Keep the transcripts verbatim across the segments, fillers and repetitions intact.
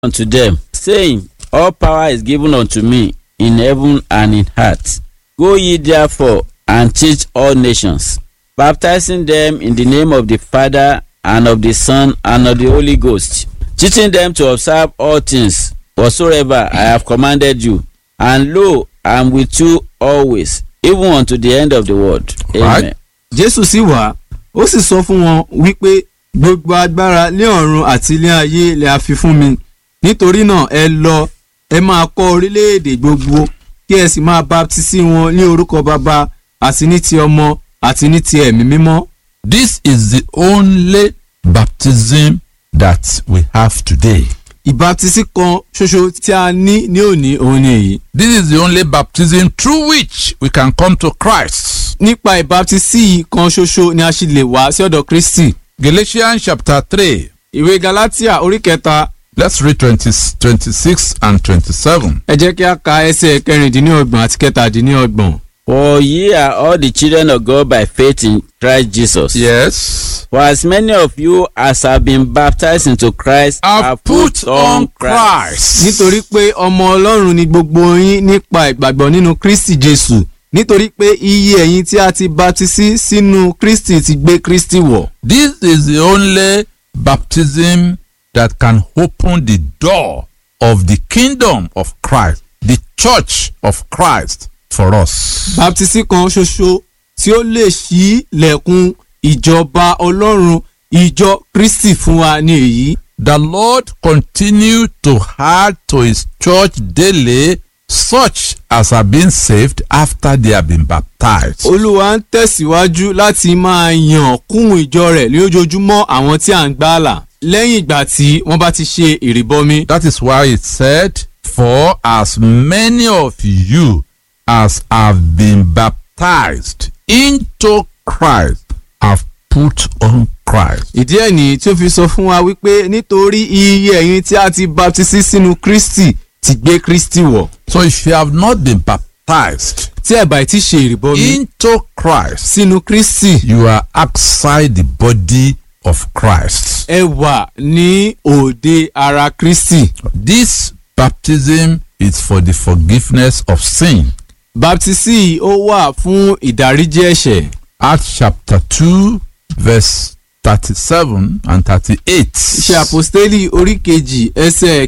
unto them, saying, All power is given unto me in heaven and in earth. Go ye therefore and teach all nations, baptizing them in the name of the Father and of the Son and of the Holy Ghost, teaching them to observe all things whatsoever I have commanded you. And lo, I am with you always, even unto the end of the world. Amen. Right. Jésù sì wá, ó sì sọ fún wọn wípé gbogbo agbára ní ọ̀run àti ní ayé lè a fi fún mi. Nítorí náà ẹ lọ, ẹ máa kọ́ orílẹ̀-èdè gbogbo, kí ẹ sì máa baptisi wọn ní orúkọ Baba àti ní ti Ọmọ àti ní ti Ẹ̀mí Mímọ́. This is the only baptism that we have today. Ìbáptísí kan ṣoṣo tí a ní ní òní òun ni èyí. This is the only baptism through which we can come to Christ. Nípa ìbáptísí kan ṣoṣo ni a ṣì lè wá sí ọ̀dọ̀ Kristi. Galatians chapter three. Ìwé Galatia orí kẹta. Let's read twenty, twenty-six and twenty-seven. Ẹ jẹ́ kí a ka ẹsẹ̀ kẹrìndínlọ́gbọ̀n àti kẹtàdínlọ́gbọ̀n. For ye are all the children of God by faith in Christ Jesus. Yes. For as many of you as have been baptized into Christ have, have put, put on Christ. Nítorí pé ọmọ Ọlọ́run ni gbogbo yín nípa ìgbàgbọ́ nínú Kristi Jésù. Nítorí pé iye ẹ̀yin tí a ti baptisi sínú Kristi ti gbé Kristi wọ̀. This is the only baptism that can open the door of the kingdom of Christ, the church of Christ for us. Baptisi kan ṣoṣo tí ó lè ṣí lẹ̀kùn ìjọba Ọlọ́run ìjọ Kristi fún wa ní èyí. The Lord continue to add to his church daily such as have been saved after they have been baptized. Olúwa ń tẹ̀síwájú láti máa yàn kún ìjọ rẹ̀ lójoojúmọ́ àwọn tí à ń gbàlà lẹ́yìn ìgbà tí wọ́n bá ti ṣe ìrìbọmi. That is why it said, For as many of you as have been baptized into Christ have put on Christ. Ìdí ẹ̀ nìyí tí ó fi sọ fún wa wípé nítorí iye ẹ̀yin tí a ti baptisi sínú Kristi ti gbé Kristi wọ̀. So if you have not been baptized tí ẹ bá ti ṣe ìrìbọmi into Christ, sínú Kristi, you are outside the body of Christ. ẹ wà ní òde ara Kristi. This baptism is for the forgiveness of sin. Baptisi ó wà fún ìdáríjì ẹ̀ṣẹ̀. Acts chapter two verse thirty-seven and thirty-eight. Iṣẹ́ àpọ́stélì orí kejì ẹsẹ̀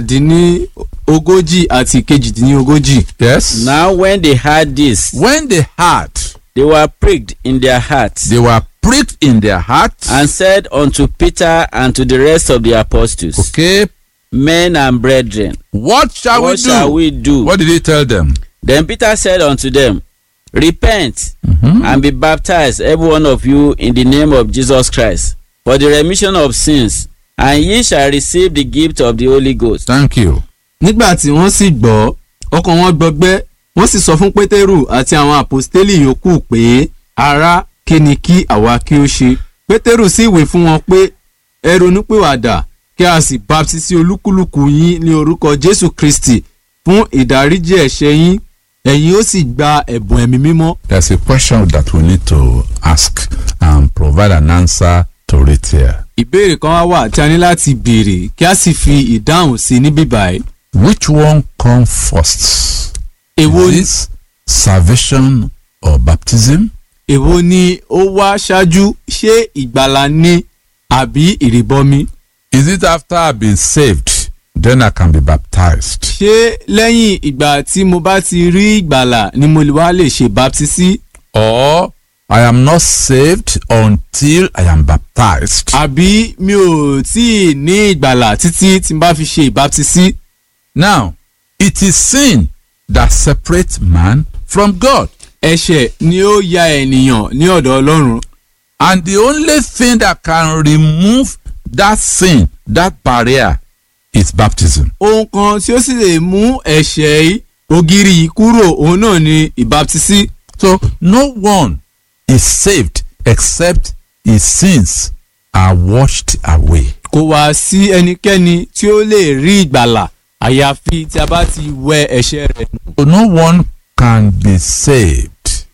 kẹtàdínlógójì àti kejìdínlógójì. Yes. Now when they heard this, When they heard, they were pricked in their hearts, they were pricked in their hearts. and said unto Peter and to the rest of the apostles, Okay, Men and brethren, what shall what we do? shall we do? What did he tell them? Then Peter said unto them, Repent Mm-hmm. and be baptized, every one of you, in the name of Jesus Christ, for the remission of sins, and ye shall receive the gift of the Holy Ghost. Thank you. Nígbà tí wọ́n sì gbọ́, ọkàn wọn gbọgbẹ́, wọ́n sì sọ fún Pétérù àti àwọn àpọ́stélì yòókù pé, Ará, kí ni kí àwa kí ó ṣe? Pétérù sì wí fún wọn pé, ẹ ronúpìwàdà, kí a sì baptisi olúkúlùkù yín ní orúkọ Jésù Kristi fún ìdáríjì ẹ̀ṣẹ̀ yín, ẹ̀yin ó sì gba ẹ̀bùn ẹ̀mí mímọ́. There's a question that we need to ask and provide an answer to it here. Ìbéèrè kan wá wà tí a ní láti béèrè kí a sì fi ìdáhùn sí níbí báyìí. Which one come first? Èwo ni Is salvation or baptism? èwo ni ó wá ṣáájú, ṣé ìgbàlà ni àbí ìrìbọmi? Is it after I've been saved, then I can be baptized? Ṣé lẹ́yìn ìgbà tí mo bá ti rí ìgbàlà ni mo wá lè ṣe baptisi? Or I am not saved until I am baptized? Àbí mi ò tí ì ní ìgbàlà títí tí n bá fi ṣe ìbaptisi? Now, it is sin that separates man from God. Ẹ̀ṣẹ̀ ni ó ya ènìyàn ní ọ̀dọ̀ Ọlọ́run. And the only thing that can remove that sin, that barrier, is baptism. Ohun kan tí ó sì lè mú ẹ̀ṣẹ̀ yìí ògiri yìí kúrò òun náà ni ìbaptisi. So no one is saved except his sins are washed away. Kò wá sí ẹnikẹ́ni tí ó lè rí ìgbàlà àyàfi tí a bá ti wẹ ẹ̀ṣẹ̀ rẹ̀ nù. So no one can be saved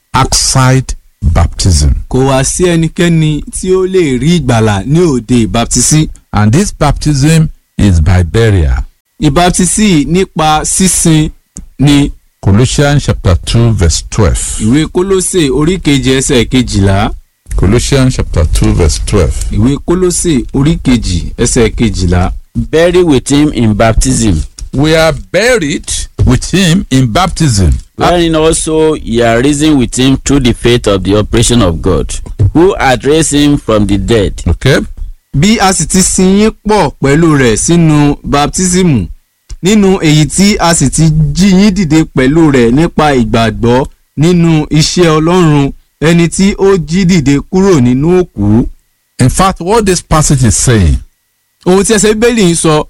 outside baptism. Kò wá sí ẹnikẹ́ni tí ó lè rí ìgbàlà ní òde ìbaptisi. And this baptism is by burial. ìbáptísì nípa sísin ni. Colossians chapter two verse twelve. ìwé kólósè orí kejì ẹsẹ̀ kejìlá. Colossians chapter two verse twelve. ìwé kólósè orí kejì ẹsẹ̀ kejìlá. Buried with him in baptism, We are buried with him in baptism. wherein also ye are risen with him through the faith of the operation of God, who had raised him from the dead. Okay? bí a sì ti sin yín pọ̀ pẹ̀lú rẹ̀ sínú baptismu nínú èyí tí a sì ti jí yín dìde pẹ̀lú rẹ̀ nípa ìgbàgbọ́ nínú iṣẹ́ Ọlọ́run ẹni tí ó jí dìde kúrò nínú òkú. In fact, what this passage is saying, ohun tí ẹsẹ̀ Bíbélì ń sọ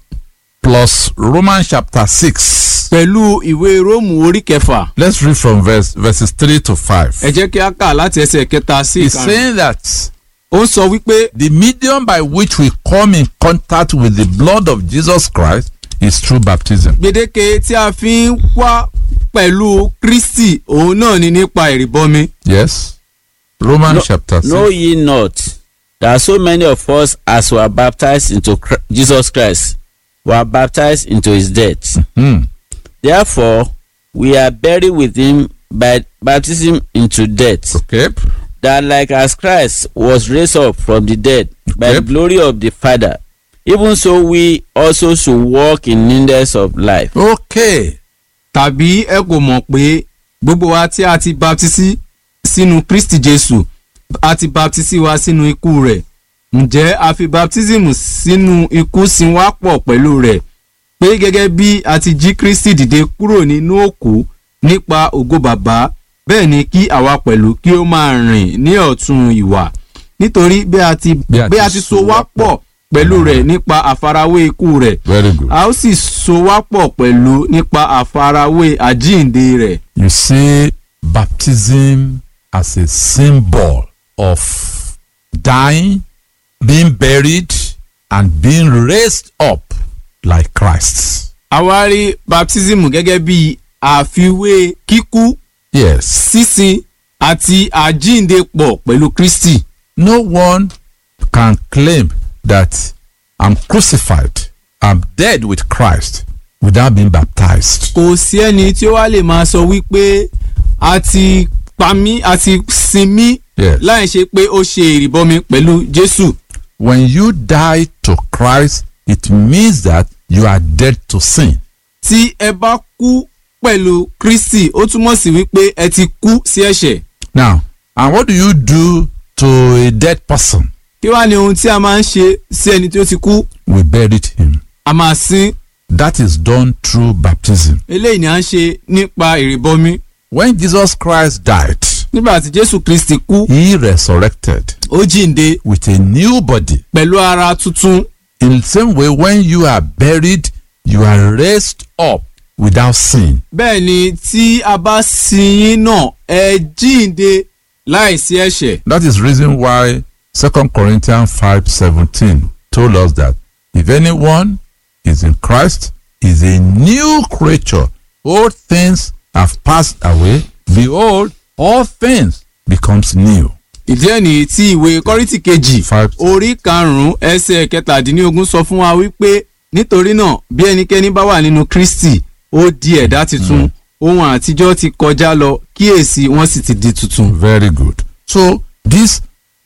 plus Romans chapter six. pẹ̀lú ìwé Róòmù orí kẹfà. Let's read from verse verses three to five. ẹ jẹ́ kí a kà láti ẹsẹ̀ kẹta sí He's ìkarùn. saying that ó ń sọ wípé the medium by which we come in contact with the blood of Jesus Christ is through baptism. gbèdéke tí a fi ń wá pẹ̀lú Kristi òun náà ni nípa ìrìbọmi. Yes? Romans No- chapter six. Know ye not that so many of us as were baptized into Chr- Jesus Christ were baptized into his death? Hmm. Therefore, we are buried with him by baptism into death, Okay? that like as Christ was raised up from the dead by the Yep. glory of the Father, even so we also should walk in newness of life. Okay. tàbí ẹ kò mọ̀ pé gbogbo wa tí a ti baptisi sínú Kristi Jésù a ti baptisi wa sínú ikú rẹ̀ ǹjẹ́ a fi baptism sínú ikú sin wá pọ̀ pẹ̀lú rẹ̀ pé gẹ́gẹ́ bí a ti jí Kristi dìde kúrò nínú òkú nípa ògo bàbá bẹ́ẹ̀ ni kí àwa pẹ̀lú kí ó máa rìn ní ọ̀tun ìwà nítorí bí a ti Bí a bí ti a ti so so wá wá pọ̀ pẹ̀lú rẹ̀ nípa àfarawé ikú rẹ̀ Very good. a ó sì so wá pọ̀ pẹ̀lú nípa àfarawé àjíǹde rẹ̀. You see baptism as a symbol of dying, being buried, and being raised up like Christ. a wá rí baptism gẹ́gẹ́ bí àfiwé kíkú Yes. sísin àti àjíǹde pọ̀ pẹ̀lú Kristi. No one can claim that I'm crucified, I'm dead with Christ without being baptized. kò sí ẹni tí ó wá lè máa sọ wípé a ti pa mí a ti sin mí Yes. láì ṣe pé ó ṣe ìrìbọmi pẹ̀lú Jésù. When you die to Christ, it means that you are dead to sin. tí ẹ bá kú pẹ̀lú Kristi ó túmọ̀ sí wípé ẹ ti kú sí ẹ̀ṣẹ̀. Now, and what do you do to a dead person? kí wá ni ohun tí a máa ń ṣe sí ẹni tí ó ti kú? We buried him. a máa sin. That is done through baptism. eléyìí ni à ń ṣe nípa ìrìbọmi. When Jesus Christ died, nígbà tí Jésù Kristi kú he resurrected ó jíǹde with a new body. pẹ̀lú ara tuntun. In the same way, when you are buried, you are raised up without sin. bẹ́ẹ̀ ni tí a bá sin yín náà ẹ jíǹde láìsí ẹ̀ṣẹ̀. That is reason why Second Corinthians five seventeen told us that if anyone is in Christ, is a new creature. Old things have passed away. Behold, all things becomes new. ìdí ẹ̀ nìyí tí ìwé Kọ́ríńtì kejì Five. orí karùn-ún ẹsẹ̀ kẹtàdínlógún sọ fún wa wípé nítorí náà bí ẹnikẹ́ni bá wà nínú Kristi ó di ẹ̀dá tuntun ohun àtijọ́ ti kọjá lọ kíyèsí wọ́n sì ti di tuntun. Very good. So this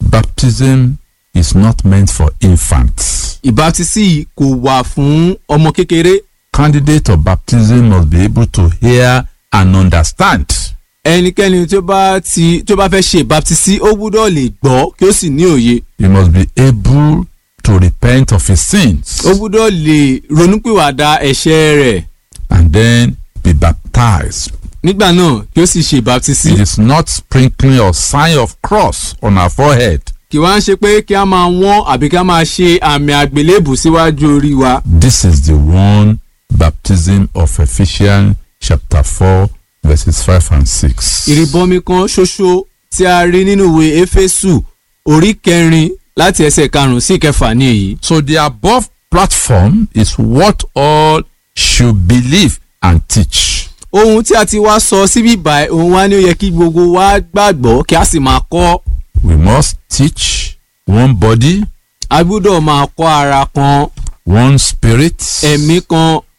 baptism is not meant for infants. ìbátísí yìí kò wà fún ọmọ kékeré. Candidate of baptism must be able to hear and understand. ẹnikẹ́ni tó bá ti tó bá fẹ́ ṣe ìbátísí ó gbúdọ̀ lè gbọ́ kí ó sì ní òye. He must be able to repent of his sins ó gbúdọ̀ lè ronúpìwàdà ẹ̀ṣẹ̀ rẹ̀ and then be baptized. nígbà náà kí ó sì ṣe ìbátísí. It is not sprinkling or sign of cross on our forehead. kì wá ń ṣe pé kí a máa wọ́n àbí kí a máa ṣe àmì àgbélébù síwájú orí wa. This is the one baptism of Ephesians chapter four verses five and six. ìrìbọmi kan ṣoṣo tí a rí nínú ìwé Éfésù orí kẹrin láti ẹsẹ̀ karùn-ún sí ìkẹfà ní èyí. So the above platform is what all should believe and teach. ohun tí a ti wá sọ síbí báyìí òun wá ní ó yẹ kí gbogbo wa gbàgbọ́ kí a sì máa kọ́. We must teach one body, a gbúdọ̀ máa kọ́ ara kan one spirit, ẹ̀mí kan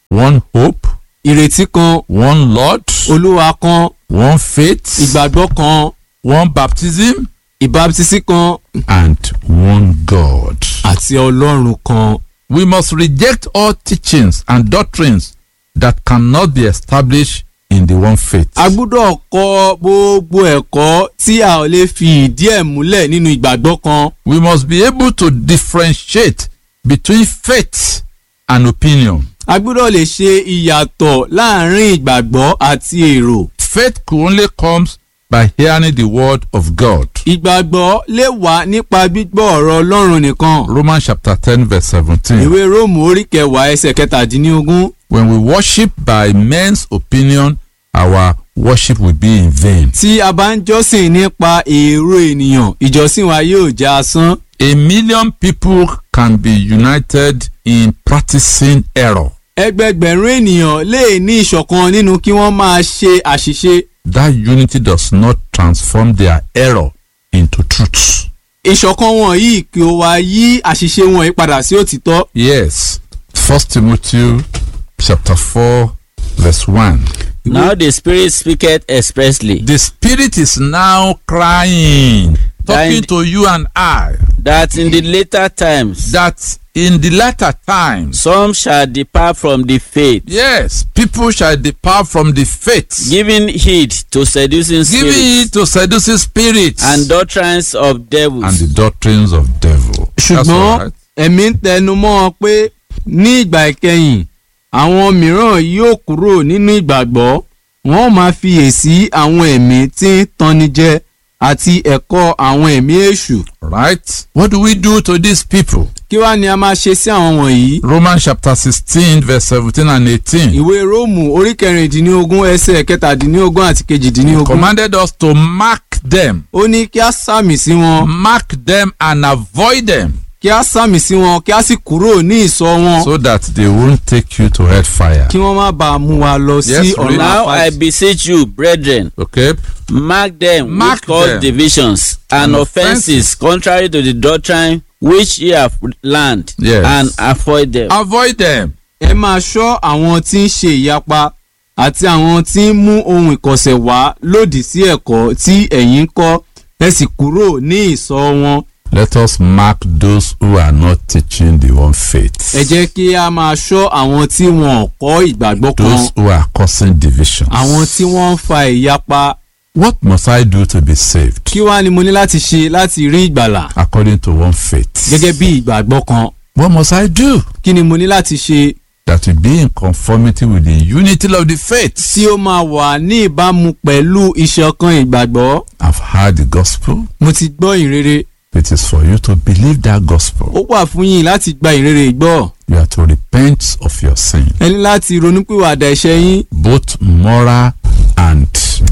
one hope, ìrètí kan, one Lord, olúwa kan, one faith, ìgbàgbọ́ kan, one baptism, ìbáptísí kan, and one God. àti ọlọ́run kan. We must reject all teachings and doctrines that cannot be established in the one faith. a gbúdọ̀ kọ̀ gbogbo ẹ̀kọ́ tí a ò lè fi ìdí ẹ̀ múlẹ̀ nínú ìgbàgbọ́ kan. We must be able to differentiate between faith and opinion. a gbúdọ̀ lè ṣe ìyàtọ̀ láàrin ìgbàgbọ́ àti èrò. Faith could only comes by hearing the word of God. ìgbàgbọ́ lè wá nípa gbígbọ́ ọ̀rọ̀ ọlọ́run nìkan. Romans chapter ten verse seventeen. ìwé róòmù orí kẹwàá ẹsẹ̀ kẹtàdínlógún. When we worship by men's opinion, our worship will be in vain. tí a bá ń jọ́sìn nípa èrò ènìyàn ìjọsìn wa yóò já asán. A million people can be united in practicing error. ẹgbẹgbẹ̀rún ènìyàn lè ní ìṣọ̀kan nínú kí wọ́n máa ṣe àṣìṣe. That unity does not transform their error into truth. ìṣọ̀kan wọn yìí kí ó wá yí àṣìṣe wọn yìí padà sí òtítọ́. Yes. First Timothy chapter four verse one. Now the Spirit speaketh expressly, The Spirit is now crying, talking That- to you and I, that in the later times that in the latter times, some shall depart from the faith, yes, people shall depart from the faith, giving heed to seducing giving spirits it to seducing spirits and doctrines of devils, and the doctrines of devil. That's all ṣùgbọ́n right. ẹ̀mí ń tẹnu mọ́ ọ pé ní ìgbà ìkẹyìn àwọn mìíràn yóò kúrò nínú ìgbàgbọ́ wọ́n máa fiyèsí àwọn ẹ̀mí tí ń tanni jẹ àti ẹ̀kọ́ àwọn ẹ̀mí èṣù. Right? What do we do to these people? kí wá ni a máa ṣe sí àwọn wọ̀nyí? Romans chapter sixteen verse seventeen and eighteen. ìwé róòmù orí kẹrìndínlógún ẹsẹ̀ kẹtàdínlógún àti kejìdínlógún. Commanded us to mark them, ó ní kí a sàmì sí wọn mark them and avoid them, kí a sàmì sí wọn kí a sì kúrò ní ìsọ̀ wọn so that they won't take you to hellfire. kí wọ́n má bàa mú wa lọ sí Yes, ọ̀nà read. Now I àpáàdì. beseech you, brethren, Okay? mark them Mark which cause them. divisions and And offences contrary to the doctrine which ye have learned, Yes. and avoid them. Avoid them. ẹ máa ṣọ́ àwọn tí ń ṣe ìyapa àti àwọn tí ń mú ohun ìkọ̀sẹ̀ wá lòdì sí ẹ̀kọ́ tí ẹ̀yin ń kọ́ ẹ sì kúrò ní ìsọ̀ wọn. Let us mark those who are not teaching the one faith. ẹ jẹ́ kí a máa ṣọ́ àwọn tí wọn ò kọ́ ìgbàgbọ́ kan, Those who are causing divisions. àwọn tí wọ́n ń fa ìyapa. What must I do to be saved? kí wá ni mo ní láti ṣe láti rí ìgbàlà According to one faith. gẹ́gẹ́ bí ìgbàgbọ́ kan? What must I do? kí ni mo ní láti ṣe That will be in conformity with the unity of the faith. tí ó máa wà ní ìbámu pẹ̀lú ìṣọ̀kan ìgbàgbọ́? I've heard the gospel. mo ti gbọ́ ìrere. It is for you to believe that gospel. ó wà fún yín láti gba ìrere ìgbọ́. You are to repent of your sin, ẹ ní láti ronúpìwàdà ẹ̀ṣẹ̀ yín, both moral and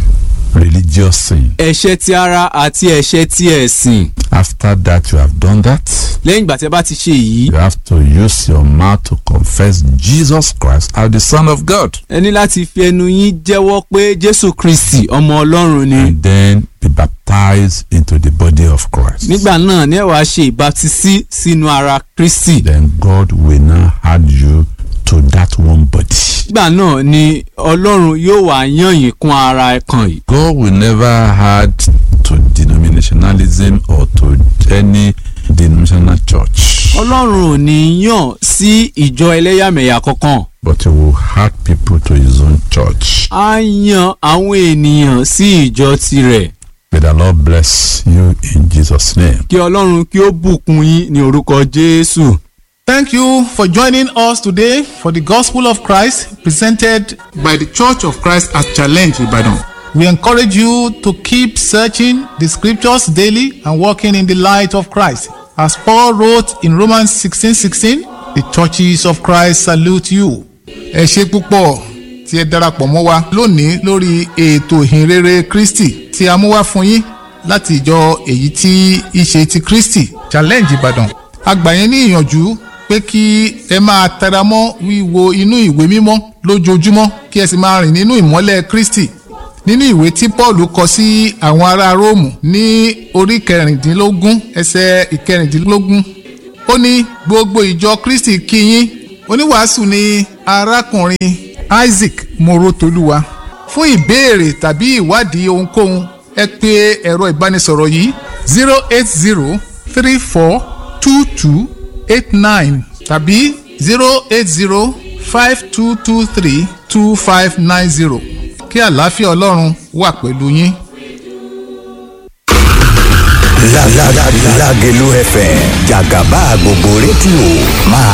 religious sin. ẹ̀ṣẹ̀ ti ara àti ẹ̀ṣẹ̀ ti ẹ̀sìn. After that, you have done that. lẹ́yìn ìgbà tí ẹ bá ti ṣe èyí, You have to use your mouth to confess Jesus Christ as the Son of God, ẹ ní láti fi ẹnu yín jẹ́wọ́ pé Jésù Kristi ọmọ Ọlọ́run ni. and then be baptized into the body of Christ. nígbà náà ní ẹ wá ṣe ìbátísí sínú ara Kristi. Then God will now add you to that one body. nígbà náà ni Ọlọ́run yóò wá yàn yín kún ara ẹ̀kan yìí. God will never add to denominationalism or to any denominational church, Ọlọ́run ò ní yàn sí ìjọ ẹlẹ́yàmẹ̀yà kankan. but he will add people to his own church. á yan àwọn ènìyàn sí ìjọ tirẹ̀. May the Lord bless you in Jesus' name. kí Ọlọ́run kí ó bùkún yín ní orúkọ Jésù. Thank you for joining us today for the Gospel of Christ presented by the Church of Christ at Challenge Ibadan. We encourage you to keep searching the scriptures daily and walking in the light of Christ. As Paul wrote in Romans sixteen sixteen, the churches of Christ salute you. Ẹ ṣé púpọ̀ tí ẹ darapọ̀ mọ́ wa lónìí lórí ètò ìhìnrere Kristi tí a mú wá fún yín láti ìjọ èyí tí í ṣe ti Kristi Challenge Ìbàdàn. A gbà yín ní ìyànjú pé kí ẹ máa tẹra mọ́ wíwo inú ìwé mímọ́ lójoojúmọ́ kí ẹ sì máa rìn nínú ìmọ́lẹ̀ Kristi. Nínú ìwé tí Paul kọ sí àwọn ará Róòmù ní orí kẹrìndínlógún ẹsẹ̀ ìkẹrìndínlógún, ó ní gbogbo ìjọ Kristi kí yín oníwàásù ni arákùnrin Isaac Morotoluwa. Fún ìbéèrè tàbí ìwádìí ohunkóhun ẹ pè ẹ̀rọ ìbánisọ̀rọ̀ yìí zero eight zero three four two two eight nine tàbí zero eight zero five two two three two five nine zero. Kí àlàáfíà Ọlọ́run wà pẹ̀lú yín. Lágelú F M jàgàbá gbogbo rédíò máa